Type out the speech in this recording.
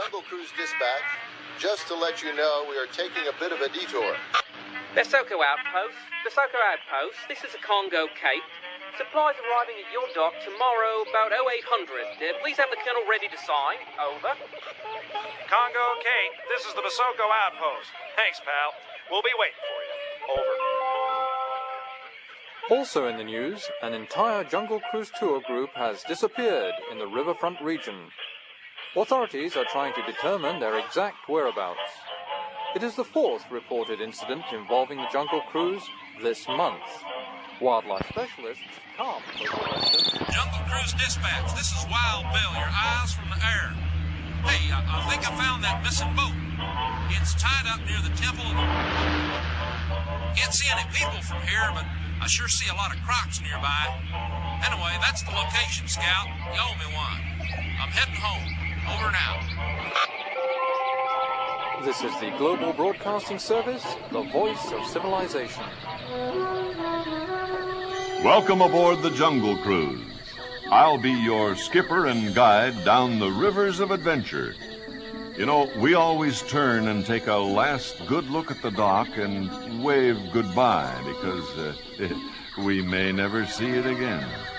Jungle Cruise Dispatch. Just to let you know, we are taking a bit of a detour. Basoko Outpost. Basoko Outpost. This is the Congo Cape. Supplies arriving at your dock tomorrow about 0800. Please have the Colonel ready to sign. Over. Congo Cape, this is the Basoko Outpost. Thanks, pal. We'll be waiting for you. Over. Also in the news, an entire Jungle Cruise tour group has disappeared in the riverfront region. Authorities are trying to determine their exact whereabouts. It is the fourth reported incident involving the Jungle Cruise this month. Wildlife specialists can't take the question. Jungle Cruise Dispatch, this is Wild Bill, your eyes from the air. Hey, I think I found that missing boat. It's tied up near the temple. Can't see any people from here, but I sure see a lot of crocs nearby. Anyway, that's the location, Scout. You owe me one. I'm heading home. Over and out. This is the Global Broadcasting Service, the voice of civilization. Welcome aboard the Jungle Cruise. I'll be your skipper and guide down the rivers of adventure. You know, we always turn and take a last good look at the dock and wave goodbye because we may never see it again.